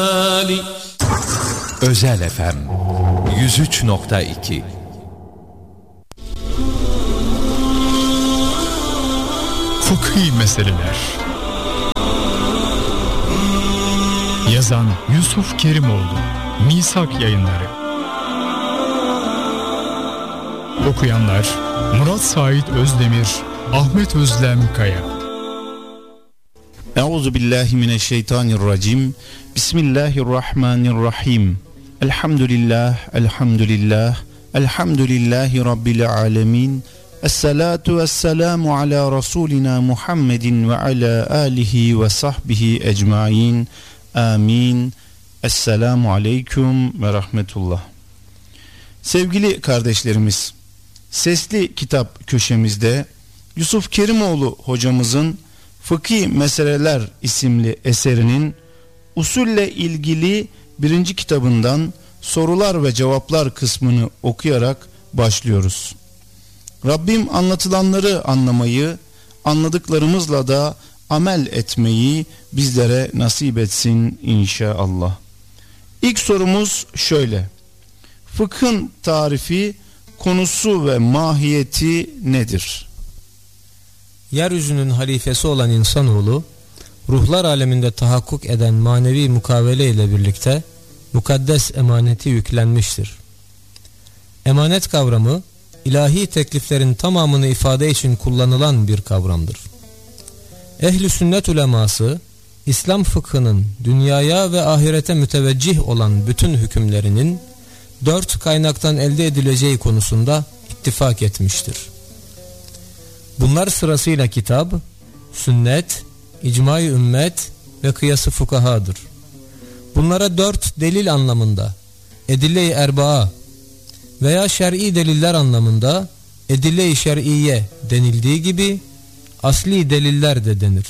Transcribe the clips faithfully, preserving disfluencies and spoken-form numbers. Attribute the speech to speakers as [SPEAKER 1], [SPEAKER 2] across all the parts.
[SPEAKER 1] Özel F M yüz üç nokta iki.
[SPEAKER 2] Fıkhi meseleler. Yazan Yusuf Kerimoğlu. Misak Yayınları. Okuyanlar Murat Sait Özdemir, Ahmet Özlem Kaya.
[SPEAKER 3] Euzubillahimineşşeytanirracim. Bismillahirrahmanirrahim. Elhamdülillah, elhamdülillah, elhamdülillahi rabbil alemin. Esselatu vesselamu ala Resulina Muhammedin ve ala alihi ve sahbihi ecmain. Amin. Esselamu aleyküm ve rahmetullah. Sevgili kardeşlerimiz, Sesli Kitap köşemizde Yusuf Kerimoğlu hocamızın Fıkhi Meseleler isimli eserinin usulle ilgili birinci kitabından sorular ve cevaplar kısmını okuyarak başlıyoruz. Rabbim anlatılanları anlamayı, anladıklarımızla da amel etmeyi bizlere nasip etsin inşallah. İlk sorumuz şöyle: fıkhın tarifi, konusu ve mahiyeti nedir?
[SPEAKER 4] Yeryüzünün halifesi olan insanoğlu, ruhlar aleminde tahakkuk eden manevi mukavele ile birlikte mukaddes emaneti yüklenmiştir. Emanet kavramı, ilahi tekliflerin tamamını ifade için kullanılan bir kavramdır. Ehl-i sünnet uleması, İslam fıkhının dünyaya ve ahirete müteveccih olan bütün hükümlerinin dört kaynaktan elde edileceği konusunda ittifak etmiştir. Bunlar sırasıyla kitap, sünnet, icma-i ümmet ve kıyas-ı fukahadır. Bunlara dört delil anlamında edille-i erbaa veya şer'i deliller anlamında edille-i şer'iye denildiği gibi asli deliller de denir.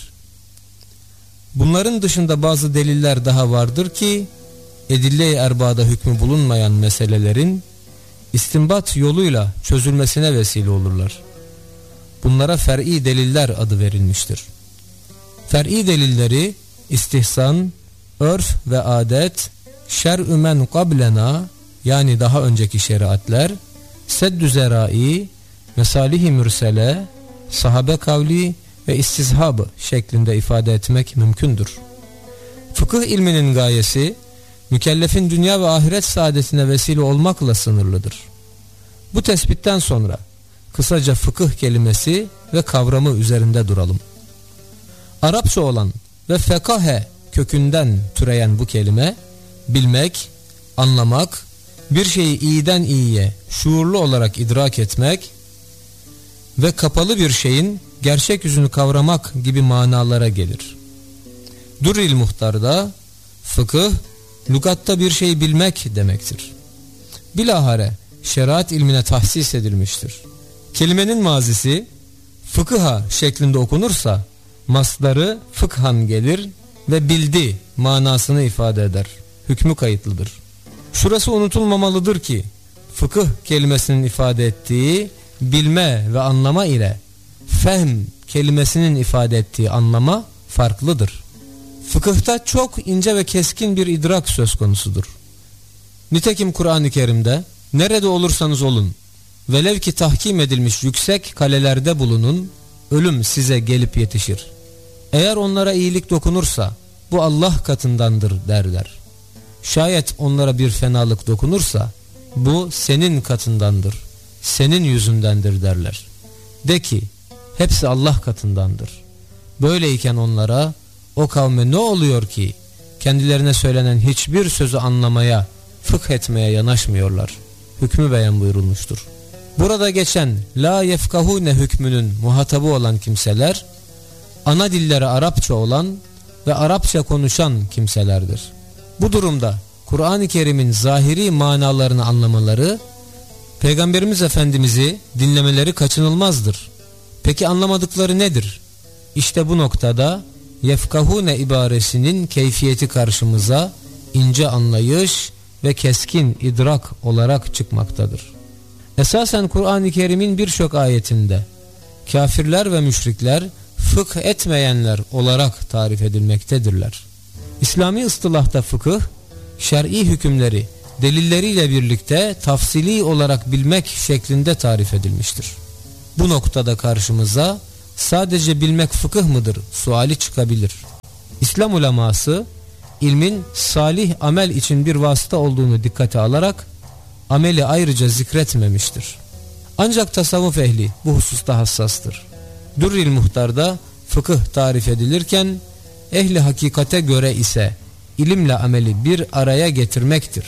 [SPEAKER 4] Bunların dışında bazı deliller daha vardır ki edille-i erbada hükmü bulunmayan meselelerin istinbat yoluyla çözülmesine vesile olurlar. Bunlara fer'i deliller adı verilmiştir. Fer'i delilleri istihsan, örf ve adet, şer'ü men qablena yani daha önceki şeriatler, seddü zerai, mesalih-i mürsele, sahabe kavli ve istizhabı şeklinde ifade etmek mümkündür. Fıkıh ilminin gayesi, mükellefin dünya ve ahiret saadetine vesile olmakla sınırlıdır. Bu tespitten sonra kısaca fıkıh kelimesi ve kavramı üzerinde duralım. Arapça olan ve fekahe kökünden türeyen bu kelime, bilmek, anlamak, bir şeyi iyiden iyiye şuurlu olarak idrak etmek ve kapalı bir şeyin gerçek yüzünü kavramak gibi manalara gelir. Durrül Muhtar'da fıkıh, lügatta bir şey bilmek demektir. Bilahare şeriat ilmine tahsis edilmiştir. Kelimenin mazisi fıkıha şeklinde okunursa masdarı fıkhan gelir ve bildi manasını ifade eder. Hükmü kayıtlıdır. Şurası unutulmamalıdır ki fıkıh kelimesinin ifade ettiği bilme ve anlama ile fehm kelimesinin ifade ettiği anlama farklıdır. Fıkıhta çok ince ve keskin bir idrak söz konusudur. Nitekim Kur'an-ı Kerim'de nerede olursanız olun, velev ki tahkim edilmiş yüksek kalelerde bulunun, ölüm size gelip yetişir. Eğer onlara iyilik dokunursa bu Allah katındandır derler. Şayet onlara bir fenalık dokunursa bu senin katındandır, senin yüzündendir derler. De ki hepsi Allah katındandır. Böyleyken onlara, o kavme ne oluyor ki kendilerine söylenen hiçbir sözü anlamaya, fıkh etmeye yanaşmıyorlar? Hükmü beyan buyurulmuştur. Burada geçen la yefkahune hükmünün muhatabı olan kimseler, ana dilleri Arapça olan ve Arapça konuşan kimselerdir. Bu durumda Kur'an-ı Kerim'in zahiri manalarını anlamaları, Peygamberimiz Efendimiz'i dinlemeleri kaçınılmazdır. Peki anlamadıkları nedir? İşte bu noktada yefkahune ibaresinin keyfiyeti karşımıza ince anlayış ve keskin idrak olarak çıkmaktadır. Esasen Kur'an-ı Kerim'in birçok ayetinde kafirler ve müşrikler fıkh etmeyenler olarak tarif edilmektedirler. İslami ıstılahta fıkıh, şer'i hükümleri delilleriyle birlikte tafsili olarak bilmek şeklinde tarif edilmiştir. Bu noktada karşımıza sadece bilmek fıkıh mıdır suali çıkabilir. İslam uleması ilmin salih amel için bir vasıta olduğunu dikkate alarak ameli ayrıca zikretmemiştir. Ancak tasavvuf ehli bu hususta hassastır. Durrül Muhtar'da fıkıh tarif edilirken ehli hakikate göre ise ilimle ameli bir araya getirmektir.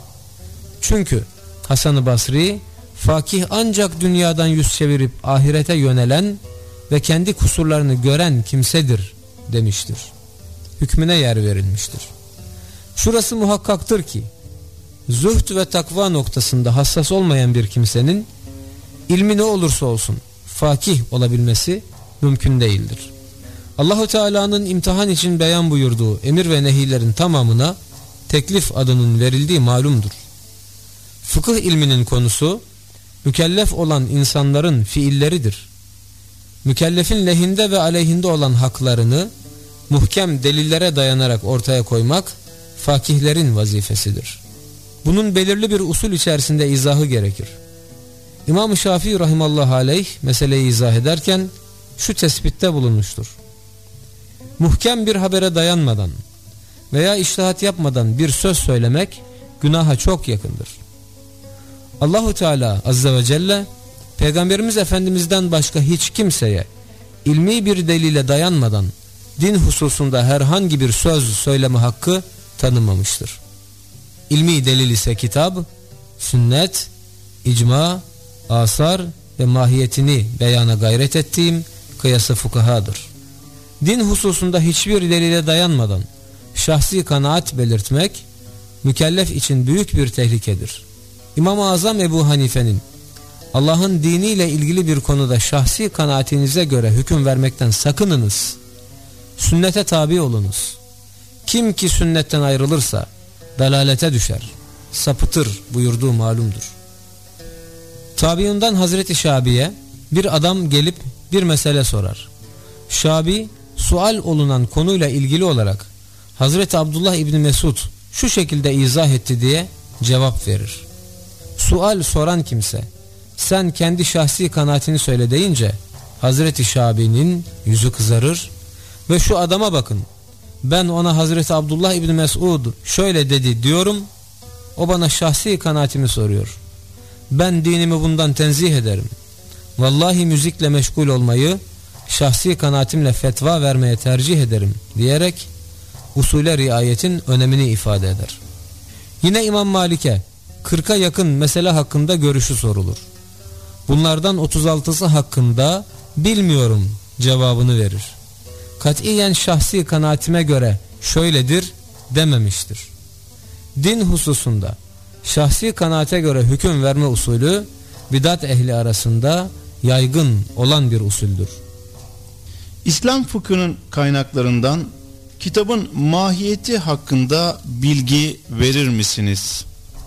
[SPEAKER 4] Çünkü Hasan-ı Basri fakih ancak dünyadan yüz çevirip ahirete yönelen ve kendi kusurlarını gören kimsedir demiştir. Hükmüne yer verilmiştir. Şurası muhakkaktır ki zühd ve takva noktasında hassas olmayan bir kimsenin ilmi ne olursa olsun fakih olabilmesi mümkün değildir. Allahu Teala'nın imtihan için beyan buyurduğu emir ve nehilerin tamamına teklif adının verildiği malumdur. Fıkıh ilminin konusu mükellef olan insanların fiilleridir. Mükellefin lehinde ve aleyhinde olan haklarını muhkem delillere dayanarak ortaya koymak fakihlerin vazifesidir. Bunun belirli bir usul içerisinde izahı gerekir. İmam-ı Şafii rahimallahu aleyh meseleyi izah ederken şu tespitte bulunmuştur. Muhkem bir habere dayanmadan veya içtihat yapmadan bir söz söylemek günaha çok yakındır. Allahu Teala azze ve celle Peygamberimiz Efendimiz'den başka hiç kimseye ilmi bir delile dayanmadan din hususunda herhangi bir söz söyleme hakkı tanımamıştır. İlmi delil ise kitap, sünnet, icma, asar ve mahiyetini beyana gayret ettiğim kıyası fukahadır. Din hususunda hiçbir delile dayanmadan şahsi kanaat belirtmek mükellef için büyük bir tehlikedir. İmam-ı Azam Ebu Hanife'nin Allah'ın diniyle ilgili bir konuda şahsi kanaatinize göre hüküm vermekten sakınınız, sünnete tabi olunuz. Kim ki sünnetten ayrılırsa dalalete düşer, sapıtır buyurduğu malumdur. Tabiinden Hazreti Şabi'ye bir adam gelip bir mesele sorar. Şabi sual olunan konuyla ilgili olarak Hazreti Abdullah İbni Mesud şu şekilde izah etti diye cevap verir. Sual soran kimse sen kendi şahsi kanaatini söyle deyince Hazreti Şabi'nin yüzü kızarır ve şu adama bakın, ben ona Hazreti Abdullah İbni Mesud şöyle dedi diyorum, o bana şahsi kanaatimi soruyor. Ben dinimi bundan tenzih ederim. Vallahi müzikle meşgul olmayı şahsi kanaatimle fetva vermeye tercih ederim diyerek usule riayetin önemini ifade eder. Yine İmam Malik'e kırka yakın mesele hakkında görüşü sorulur. Bunlardan otuz altısı hakkında bilmiyorum cevabını verir. Katiyen şahsi kanaatime göre şöyledir dememiştir. Din hususunda şahsi kanaate göre hüküm verme usulü bidat ehli arasında yaygın olan bir usuldür.
[SPEAKER 3] İslam fıkhının kaynaklarından kitabın mahiyeti hakkında bilgi verir misiniz?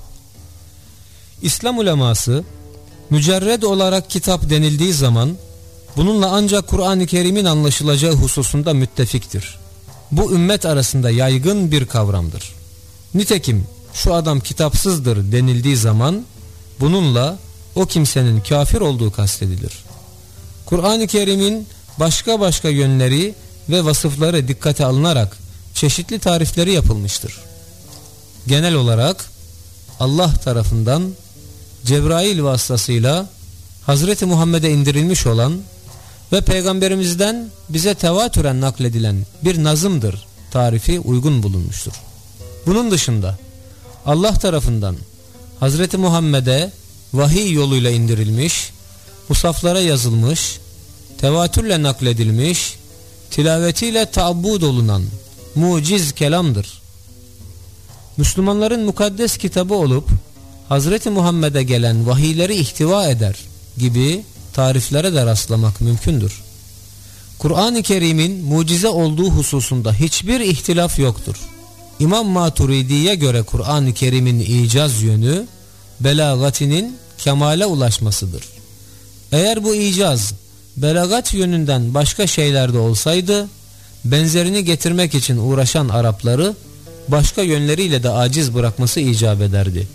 [SPEAKER 4] İslam uleması mücerred olarak kitap denildiği zaman bununla ancak Kur'an-ı Kerim'in anlaşılacağı hususunda müttefiktir. Bu ümmet arasında yaygın bir kavramdır. Nitekim şu adam kitapsızdır denildiği zaman bununla o kimsenin kafir olduğu kastedilir. Kur'an-ı Kerim'in başka başka yönleri ve vasıfları dikkate alınarak çeşitli tarifleri yapılmıştır. Genel olarak Allah tarafından Cebrail vasıtasıyla Hazreti Muhammed'e indirilmiş olan ve Peygamberimizden bize tevatüren nakledilen bir nazımdır tarifi uygun bulunmuştur. Bunun dışında Allah tarafından Hazreti Muhammed'e vahiy yoluyla indirilmiş, musaflara yazılmış, tevatürle nakledilmiş, tilavetiyle taabbud olunan muciz kelamdır. Müslümanların mukaddes kitabı olup Hazreti Muhammed'e gelen vahiyleri ihtiva eder gibi tariflere de rastlamak mümkündür. Kur'an-ı Kerim'in mucize olduğu hususunda hiçbir ihtilaf yoktur. İmam Maturidi'ye göre Kur'an-ı Kerim'in icaz yönü belagatinin kemale ulaşmasıdır. Eğer bu icaz belagat yönünden başka şeylerde olsaydı benzerini getirmek için uğraşan Arapları başka yönleriyle de aciz bırakması icap ederdi.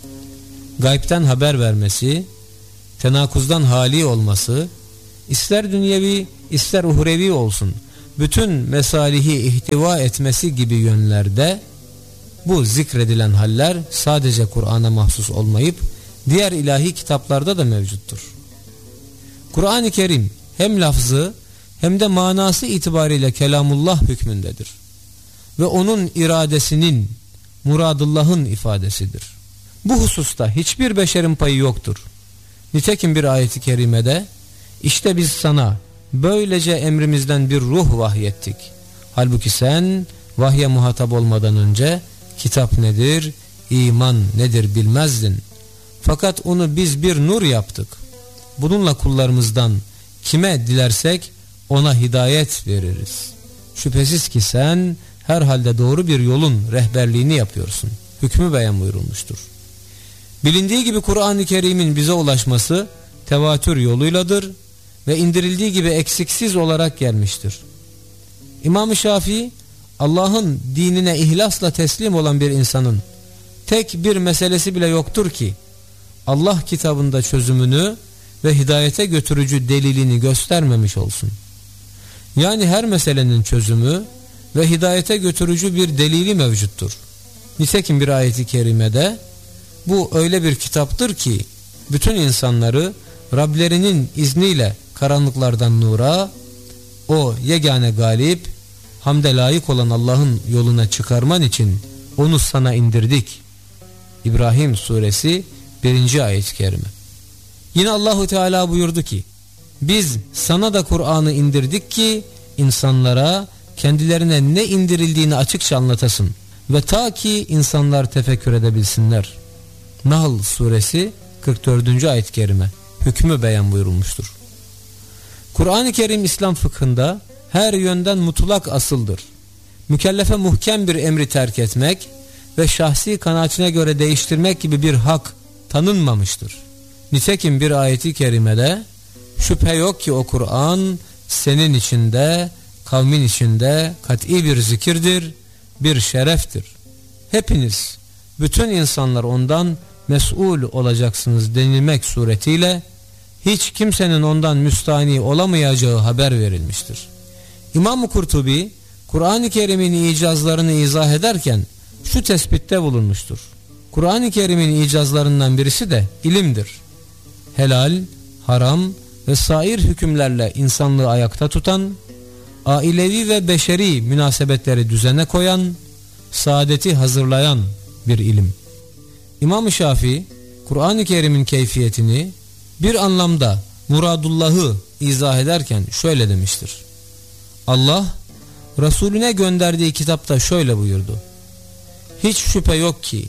[SPEAKER 4] Gaybten haber vermesi, tenakuzdan hali olması, ister dünyevi ister uhrevi olsun, bütün mesalihi ihtiva etmesi gibi yönlerde bu zikredilen haller sadece Kur'an'a mahsus olmayıp diğer ilahi kitaplarda da mevcuttur. Kur'an-ı Kerim hem lafzı hem de manası itibariyle kelamullah hükmündedir. Ve onun iradesinin, muradullah'ın ifadesidir. Bu hususta hiçbir beşerin payı yoktur. Nitekim bir ayet-i kerimede işte biz sana böylece emrimizden bir ruh vahyettik. Halbuki sen vahye muhatap olmadan önce kitap nedir, iman nedir bilmezdin. Fakat onu biz bir nur yaptık. Bununla kullarımızdan kime dilersek ona hidayet veririz. Şüphesiz ki sen herhalde doğru bir yolun rehberliğini yapıyorsun. Hükmü beyan buyurulmuştur. Bilindiği gibi Kur'an-ı Kerim'in bize ulaşması tevatür yoluyladır ve indirildiği gibi eksiksiz olarak gelmiştir. İmam-ı Şafii, Allah'ın dinine ihlasla teslim olan bir insanın tek bir meselesi bile yoktur ki Allah kitabında çözümünü ve hidayete götürücü delilini göstermemiş olsun. Yani her meselenin çözümü ve hidayete götürücü bir delili mevcuttur. Nitekim bir ayet-i kerimede bu öyle bir kitaptır ki bütün insanları Rablerinin izniyle karanlıklardan nura, o yegane galip, hamde layık olan Allah'ın yoluna çıkarman için onu sana indirdik. İbrahim suresi birinci ayet-i kerime. Yine Allahu Teala buyurdu ki biz sana da Kur'an'ı indirdik ki insanlara kendilerine ne indirildiğini açıkça anlatasın ve ta ki insanlar tefekkür edebilsinler. Nahl suresi kırk dördüncü ayet-i kerime hükmü beyan buyurulmuştur. Kur'an-ı Kerim İslam fıkhında her yönden mutlak asıldır. Mükellefe muhkem bir emri terk etmek ve şahsi kanaatine göre değiştirmek gibi bir hak tanınmamıştır. Nitekim bir ayeti kerimede şüphe yok ki o Kur'an senin içinde, kavmin içinde kat'i bir zikirdir, bir şereftir. Hepiniz, bütün insanlar ondan mesul olacaksınız denilmek suretiyle hiç kimsenin ondan müstahni olamayacağı haber verilmiştir. İmam-ı Kurtubi Kur'an-ı Kerim'in icazlarını izah ederken şu tespitte bulunmuştur. Kur'an-ı Kerim'in icazlarından birisi de ilimdir. Helal, haram ve sair hükümlerle insanlığı ayakta tutan, ailevi ve beşeri münasebetleri düzene koyan, saadeti hazırlayan bir ilim. İmam-ı Şafii Kur'an-ı Kerim'in keyfiyetini bir anlamda muradullah'ı izah ederken şöyle demiştir. Allah Resulüne gönderdiği kitapta şöyle buyurdu. Hiç şüphe yok ki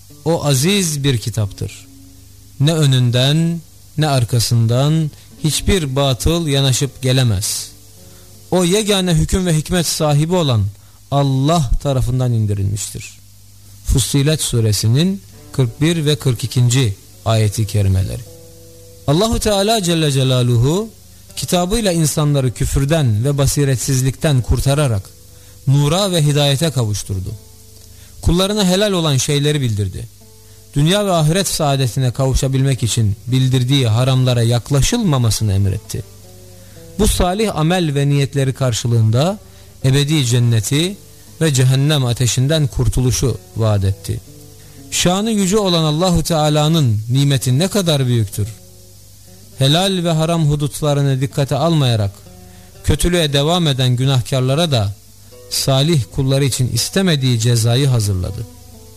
[SPEAKER 4] o aziz bir kitaptır. Ne önünden ne arkasından hiçbir batıl yanaşıp gelemez. O yegane hüküm ve hikmet sahibi olan Allah tarafından indirilmiştir. Fussilet suresinin kırk bir ve kırk ikinci ayeti kerimeleri. Allahu Teala Celle Celaluhu kitabıyla insanları küfürden ve basiretsizlikten kurtararak nura ve hidayete kavuşturdu. Kullarına helal olan şeyleri bildirdi. Dünya ve ahiret saadetine kavuşabilmek için bildirdiği haramlara yaklaşılmamasını emretti. Bu salih amel ve niyetleri karşılığında ebedi cenneti ve cehennem ateşinden kurtuluşu vaat etti. Şanı yüce olan Allahu Teala'nın nimeti ne kadar büyüktür. Helal ve haram hudutlarını dikkate almayarak kötülüğe devam eden günahkarlara da salih kulları için istemediği cezayı hazırladı.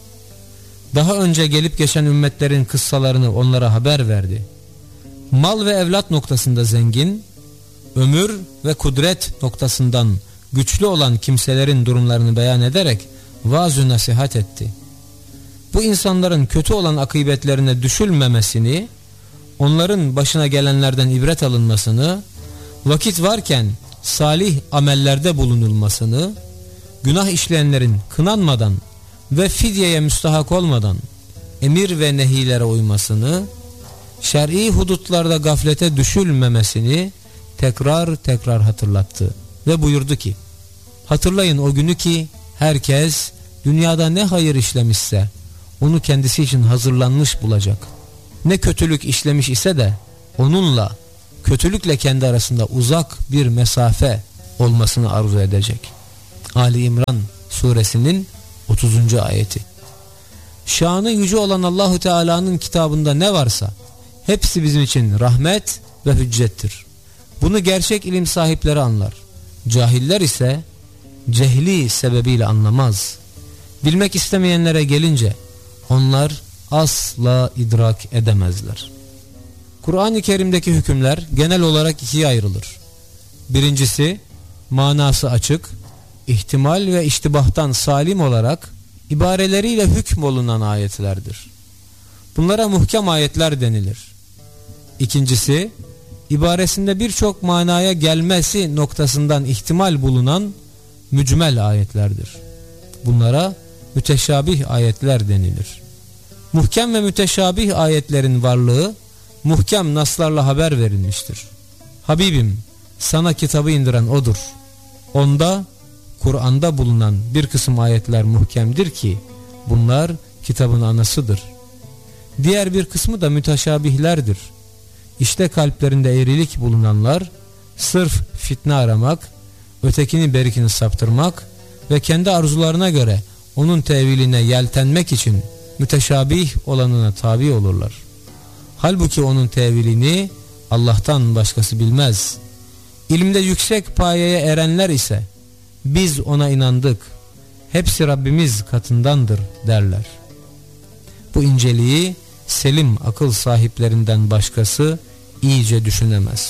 [SPEAKER 4] Daha önce gelip geçen ümmetlerin kıssalarını onlara haber verdi. Mal ve evlat noktasında zengin, ömür ve kudret noktasından güçlü olan kimselerin durumlarını beyan ederek vaaz-ı nasihat etti. Bu insanların kötü olan akıbetlerine düşülmemesini, onların başına gelenlerden ibret alınmasını, vakit varken salih amellerde bulunulmasını, günah işleyenlerin kınanmadan ve fidyeye müstahak olmadan emir ve nehilere uymasını, şer'i hudutlarda gaflete düşülmemesini tekrar tekrar hatırlattı ve buyurdu ki Hatırlayın o günü ki herkes dünyada ne hayır işlemişse onu kendisi için hazırlanmış bulacak. Ne kötülük işlemiş ise de onunla, kötülükle kendi arasında uzak bir mesafe olmasını arzu edecek. Ali İmran suresinin otuzuncu ayeti. Şanı yüce olan Allahu Teala'nın kitabında ne varsa hepsi bizim için rahmet ve hüccettir. Bunu gerçek ilim sahipleri anlar. Cahiller ise cehli sebebiyle anlamaz. Bilmek istemeyenlere gelince onlar asla idrak edemezler. Kur'an-ı Kerim'deki hükümler genel olarak ikiye ayrılır. Birincisi, manası açık, ihtimal ve iştibahtan salim olarak ibareleriyle hükmolunan ayetlerdir. Bunlara muhkem ayetler denilir. İkincisi, ibaresinde birçok manaya gelmesi noktasından ihtimal bulunan mücmel ayetlerdir. Bunlara müteşabih ayetler denilir. Muhkem ve müteşabih ayetlerin varlığı muhkem naslarla haber verilmiştir. Habibim, sana kitabı indiren odur. Onda, Kur'an'da bulunan bir kısım ayetler muhkemdir ki bunlar kitabın anasıdır. Diğer bir kısmı da müteşabihlerdir. İşte kalplerinde eğrilik bulunanlar sırf fitne aramak, ötekini berikini saptırmak ve kendi arzularına göre onun teviline yeltenmek için müteşabih olanına tabi olurlar. Halbuki onun tevilini Allah'tan başkası bilmez. İlimde yüksek payeye erenler ise biz ona inandık, hepsi Rabbimiz katındandır derler. Bu inceliği selim akıl sahiplerinden başkası iyice düşünemez.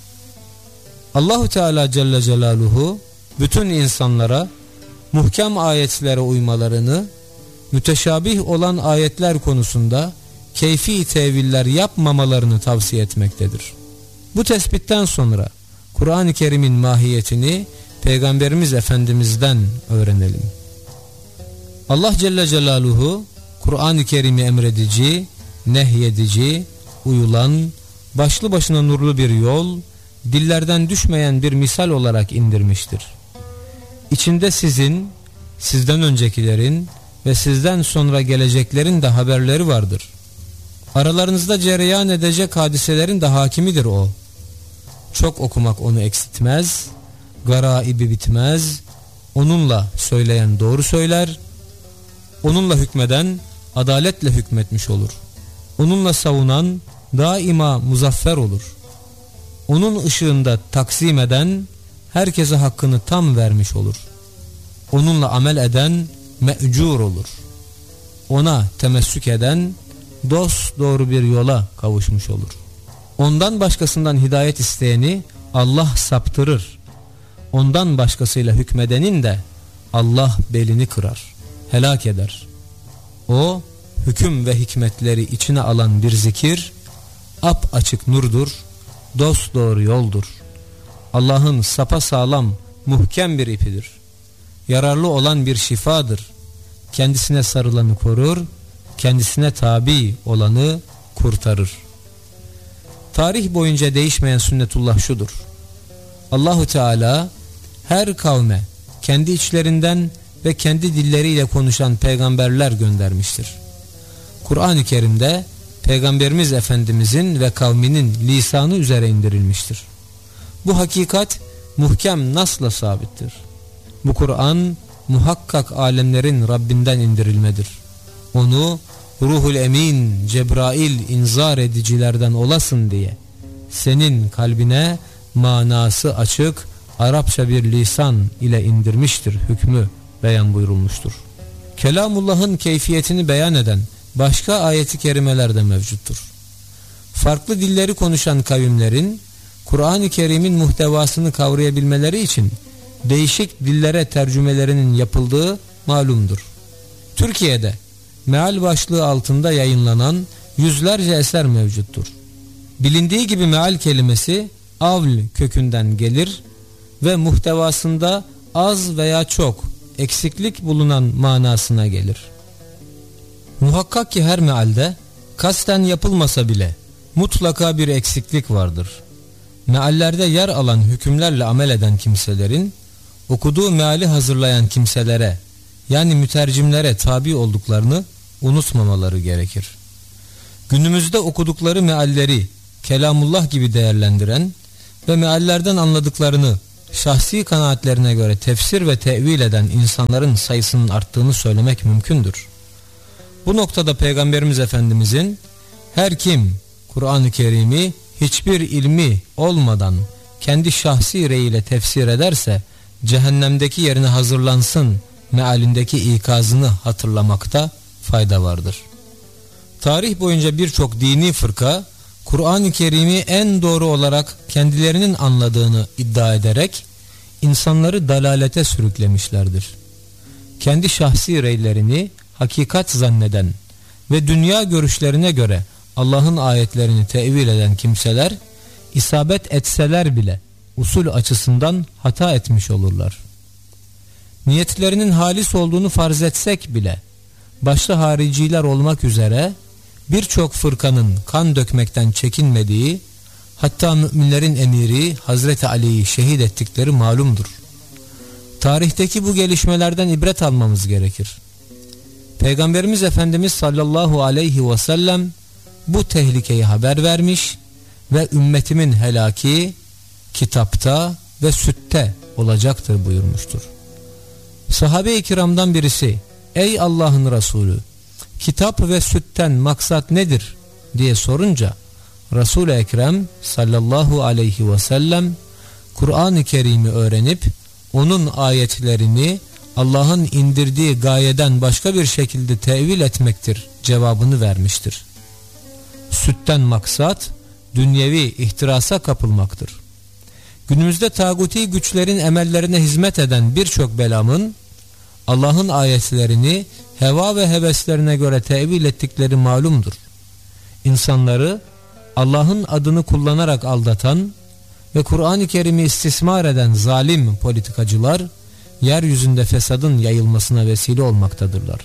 [SPEAKER 4] Allahu Teala Celle Celaluhu bütün insanlara muhkem ayetlere uymalarını, müteşabih olan ayetler konusunda keyfi teviller yapmamalarını tavsiye etmektedir. Bu tespitten sonra Kur'an-ı Kerim'in mahiyetini Peygamberimiz Efendimiz'den öğrenelim. Allah Celle Celaluhu Kur'an-ı Kerim'i emredici, nehyedici, uyulan, başlı başına nurlu bir yol, dillerden düşmeyen bir misal olarak indirmiştir. İçinde sizin, sizden öncekilerin ve sizden sonra geleceklerin de haberleri vardır. Aralarınızda cereyan edecek hadiselerin de hakimidir o. Çok okumak onu eksiltmez, garaibi bitmez, onunla söyleyen doğru söyler, onunla hükmeden adaletle hükmetmiş olur. Onunla savunan daima muzaffer olur. Onun ışığında taksim eden herkese hakkını tam vermiş olur. Onunla amel eden me'cur olur. Ona temessük eden dost doğru bir yola kavuşmuş olur. Ondan başkasından hidayet isteyeni Allah saptırır. Ondan başkasıyla hükmedenin de Allah belini kırar, helak eder. O hüküm ve hikmetleri içine alan bir zikir, ap açık nurdur, dost doğru yoldur. Allah'ın sapasağlam, muhkem bir ipidir. Yararlı olan bir şifadır. Kendisine sarılanı korur, kendisine tabi olanı kurtarır. Tarih boyunca değişmeyen sünnetullah şudur: Allahu Teala her kavme kendi içlerinden ve kendi dilleriyle konuşan peygamberler göndermiştir. Kur'an-ı Kerim'de Peygamberimiz Efendimizin ve kavminin lisanı üzere indirilmiştir. Bu hakikat muhkem nasla sabittir. Bu Kur'an muhakkak alemlerin Rabbinden indirilmedir. Onu Ruhul Emin Cebrail inzar edicilerden olasın diye senin kalbine manası açık Arapça bir lisan ile indirmiştir hükmü beyan buyurulmuştur. Kelamullah'ın keyfiyetini beyan eden başka ayeti kerimeler de mevcuttur. Farklı dilleri konuşan kavimlerin Kur'an-ı Kerim'in muhtevasını kavrayabilmeleri için değişik dillere tercümelerinin yapıldığı malumdur. Türkiye'de meal başlığı altında yayınlanan yüzlerce eser mevcuttur. Bilindiği gibi meal kelimesi avl kökünden gelir ve muhtevasında az veya çok eksiklik bulunan manasına gelir. Muhakkak ki her mealde kasten yapılmasa bile mutlaka bir eksiklik vardır. Meallerde yer alan hükümlerle amel eden kimselerin okuduğu meali hazırlayan kimselere, yani mütercimlere tabi olduklarını unutmamaları gerekir. Günümüzde okudukları mealleri kelamullah gibi değerlendiren ve meallerden anladıklarını şahsi kanaatlerine göre tefsir ve tevil eden insanların sayısının arttığını söylemek mümkündür. Bu noktada Peygamberimiz Efendimizin her kim Kur'an-ı Kerim'i hiçbir ilmi olmadan kendi şahsi reyiyle tefsir ederse cehennemdeki yerine hazırlansın mealindeki ikazını hatırlamakta fayda vardır. Tarih boyunca birçok dini fırka Kur'an-ı Kerim'i en doğru olarak kendilerinin anladığını iddia ederek insanları dalalete sürüklemişlerdir. Kendi şahsi reylerini hakikat zanneden ve dünya görüşlerine göre Allah'ın ayetlerini tevil eden kimseler isabet etseler bile usul açısından hata etmiş olurlar. Niyetlerinin halis olduğunu farz etsek bile başta hariciler olmak üzere birçok fırkanın kan dökmekten çekinmediği, hatta müminlerin emiri Hazreti Ali'yi şehit ettikleri malumdur. Tarihteki bu gelişmelerden ibret almamız gerekir. Peygamberimiz Efendimiz sallallahu aleyhi ve sellem bu tehlikeyi haber vermiş ve ümmetimin helaki kitapta ve sütte olacaktır buyurmuştur. Sahabe-i kiramdan birisi, ey Allah'ın Resulü, kitap ve sütten maksat nedir diye sorunca Resul-i Ekrem sallallahu aleyhi ve sellem Kur'an-ı Kerim'i öğrenip onun ayetlerini Allah'ın indirdiği gayeden başka bir şekilde tevil etmektir cevabını vermiştir. Sütten maksat dünyevi ihtirasa kapılmaktır. Günümüzde tağuti güçlerin emellerine hizmet eden birçok belamın Allah'ın ayetlerini heva ve heveslerine göre tevil ettikleri malumdur. İnsanları Allah'ın adını kullanarak aldatan ve Kur'an-ı Kerim'i istismar eden zalim politikacılar yeryüzünde fesadın yayılmasına vesile olmaktadırlar.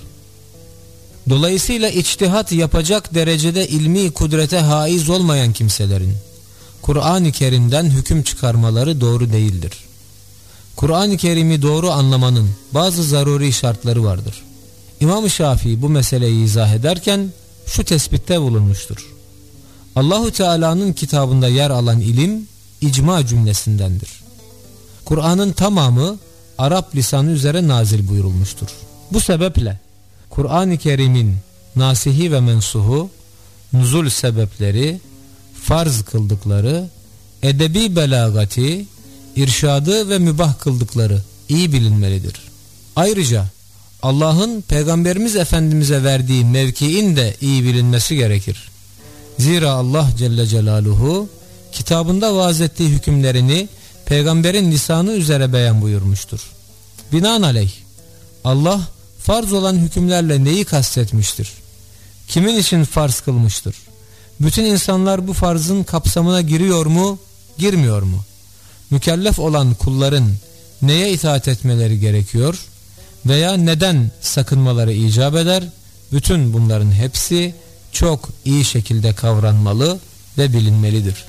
[SPEAKER 4] Dolayısıyla içtihat yapacak derecede ilmi kudrete haiz olmayan kimselerin Kur'an-ı Kerim'den hüküm çıkarmaları doğru değildir. Kur'an-ı Kerim'i doğru anlamanın bazı zaruri şartları vardır. İmam-ı Şafii bu meseleyi izah ederken şu tespitte bulunmuştur. Allahu Teala'nın kitabında yer alan ilim icma cümlesindendir. Kur'an'ın tamamı Arap lisanı üzere nazil buyurulmuştur. Bu sebeple Kur'an-ı Kerim'in nasihi ve mensuhu, nuzul sebepleri, farz kıldıkları, edebi belagati, irşadı ve mübah kıldıkları iyi bilinmelidir. Ayrıca Allah'ın Peygamberimiz Efendimiz'e verdiği mevkiin de iyi bilinmesi gerekir. Zira Allah Celle Celaluhu kitabında vaaz ettiği hükümlerini Peygamberin lisanı üzere beyan buyurmuştur. Binaenaleyh Allah farz olan hükümlerle neyi kastetmiştir? Kimin için farz kılmıştır? Bütün insanlar bu farzın kapsamına giriyor mu, girmiyor mu? Mükellef olan kulların neye itaat etmeleri gerekiyor veya neden sakınmaları icap eder? Bütün bunların hepsi çok iyi şekilde kavranmalı ve bilinmelidir.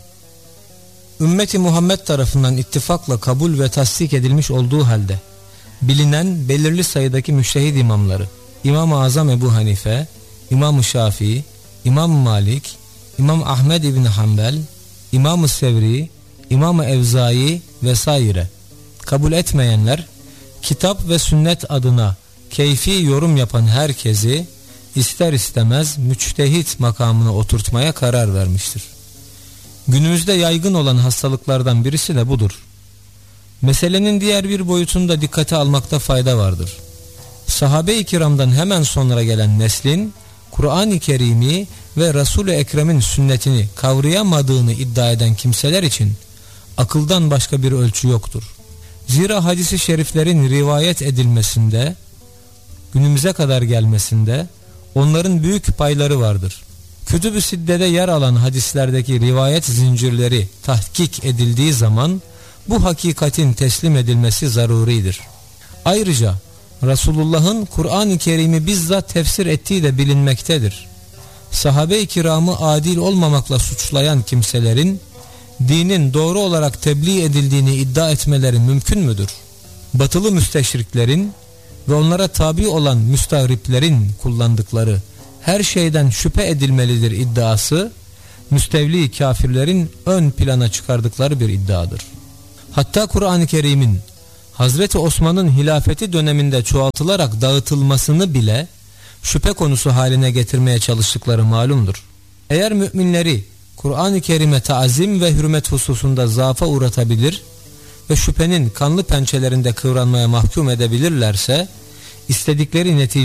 [SPEAKER 4] Ümmeti Muhammed tarafından ittifakla kabul ve tasdik edilmiş olduğu halde bilinen belirli sayıdaki müştehid imamları İmam-ı Azam Ebu Hanife, İmam-ı Şafii, İmam-ı Malik, İmam Ahmed İbni Hanbel, İmam-ı Sevri, İmam-ı Evzai vesaire kabul etmeyenler kitap ve sünnet adına keyfi yorum yapan herkesi ister istemez müçtehit makamına oturtmaya karar vermiştir. Günümüzde yaygın olan hastalıklardan birisi de budur. Meselenin diğer bir boyutunu da dikkate almakta fayda vardır. Sahabe-i kiramdan hemen sonra gelen neslin Kur'an-ı Kerim'i ve Resul-i Ekrem'in sünnetini kavrayamadığını iddia eden kimseler için akıldan başka bir ölçü yoktur. Zira hadis-i şeriflerin rivayet edilmesinde, günümüze kadar gelmesinde onların büyük payları vardır. Kütüb-ü Sidde'de yer alan hadislerdeki rivayet zincirleri tahkik edildiği zaman bu hakikatin teslim edilmesi zaruridir. Ayrıca Resulullah'ın Kur'an-ı Kerim'i bizzat tefsir ettiği de bilinmektedir. Sahabe-i kiramı adil olmamakla suçlayan kimselerin dinin doğru olarak tebliğ edildiğini iddia etmeleri mümkün müdür? batılı müsteşriklerin ve onlara tabi olan müstahriplerin kullandıkları her şeyden şüphe edilmelidir iddiası, müstevli kafirlerin ön plana çıkardıkları bir iddiadır. Hatta Kur'an-ı Kerim'in Hazreti Osman'ın hilafeti döneminde çoğaltılarak dağıtılmasını bile şüphe konusu haline getirmeye çalıştıkları malumdur. Eğer müminleri Kur'an-ı Kerim'e taazim ve hürmet hususunda zaafa uğratabilir ve şüphenin kanlı pençelerinde kıvranmaya mahkum edebilirlerse, istedikleri netice